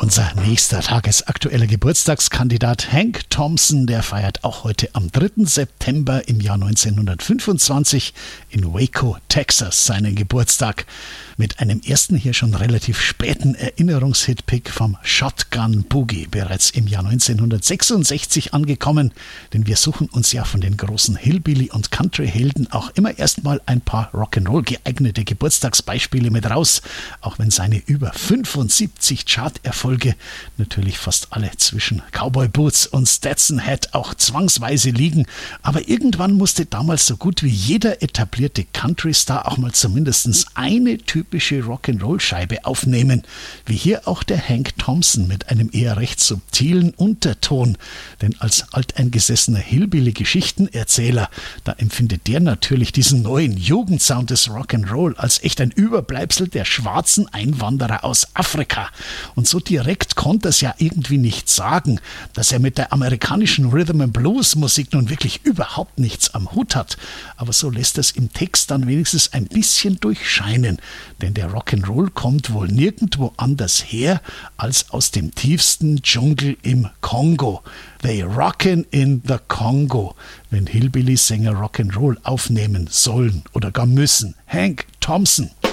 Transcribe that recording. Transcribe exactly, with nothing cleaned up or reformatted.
Unser nächster tagesaktueller Geburtstagskandidat Hank Thompson, der feiert auch heute am dritten September im Jahr neunzehnhundertfünfundzwanzig in Waco, Texas, seinen Geburtstag. Mit einem ersten hier schon relativ späten Erinnerungshit-Pick vom Shotgun Boogie bereits im Jahr neunzehnhundertsechsundsechzig angekommen, denn wir suchen uns ja von den großen Hillbilly- und Country-Helden auch immer erstmal ein paar Rock'n'Roll geeignete Geburtstagsbeispiele mit raus, auch wenn seine über fünfundsiebzig Chart-Erfolge natürlich fast alle zwischen Cowboy Boots und Stetson Hat auch zwangsweise liegen, aber irgendwann musste damals so gut wie jeder etablierte Country-Star auch mal zumindest eine typische Rock'n'Roll-Scheibe aufnehmen, wie hier auch der Hank Thompson mit einem eher recht subtilen Unterton, denn als alteingesessener Hillbilly-Geschichtenerzähler, da empfindet der natürlich diesen neuen Jugendsound des Rock'n'Roll als echt ein Überbleibsel der schwarzen Einwanderer aus Afrika. Und so direkt konnte es ja irgendwie nicht sagen, dass er mit der amerikanischen Rhythm and Blues Musik nun wirklich überhaupt nichts am Hut hat. Aber so lässt es im Text dann wenigstens ein bisschen durchscheinen, denn der Rock'n'Roll kommt wohl nirgendwo anders her als aus dem tiefsten Dschungel im Kongo. They rockin' in the Congo, wenn Hillbilly-Sänger Rock'n'Roll aufnehmen sollen oder gar müssen. Hank Thompson.